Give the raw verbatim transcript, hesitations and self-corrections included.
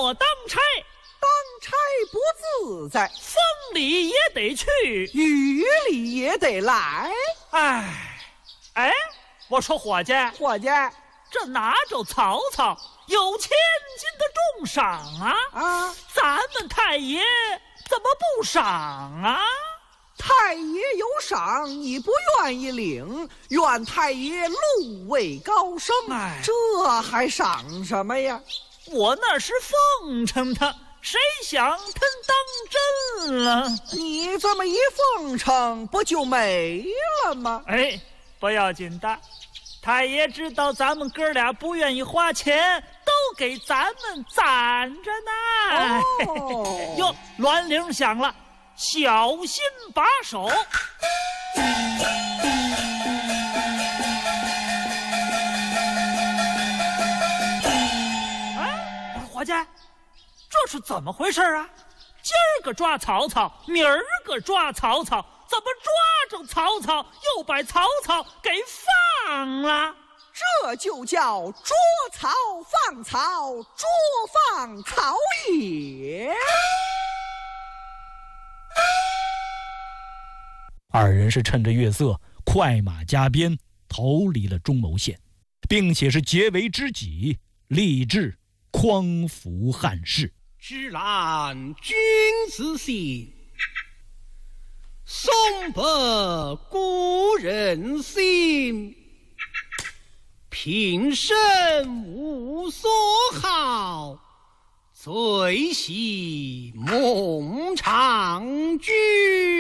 我当差， 当差不自在， 风里也得去， 雨里也得来。 哎，哎，我说伙计， 伙计， 这拿着曹操有千金的重赏啊！ 啊， 咱们太爷怎么不赏啊？ 太爷有赏，你不愿意领，愿太爷禄位高升。 哎， 这还赏什么呀？ 我那是奉承他，谁想他当真了？ 你这么一奉承，不就没了吗？ 哎，不要紧的，太爷知道咱们哥俩不愿意花钱，都给咱们攒着呢。 哦， 哟，銮铃响了，小心把守。哎，伙计，这是怎么回事啊？今儿个抓曹操，明儿个抓曹操，怎么抓着曹操又把曹操给放了？ 这就叫捉曹放曹，捉放曹也。 二人是趁着月色，快马加鞭逃离了中牟县，并且是结为知己，立志匡扶汉室。 芝兰君子心，松柏故人心。平生无所好，最喜孟尝君。